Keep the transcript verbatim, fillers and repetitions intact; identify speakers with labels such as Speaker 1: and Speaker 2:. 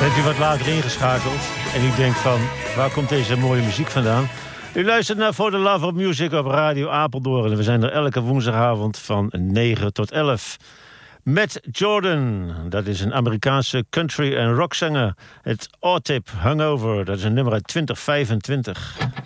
Speaker 1: Bent u wat later ingeschakeld en u denkt van, waar komt deze mooie muziek vandaan? U luistert naar For the Love of Music op Radio Apeldoorn. En we zijn er elke woensdagavond van negen tot elf. Met Jordan, dat is een Amerikaanse country- en rockzanger. Het O-tip Hungover, dat is een nummer uit twintig vijfentwintig.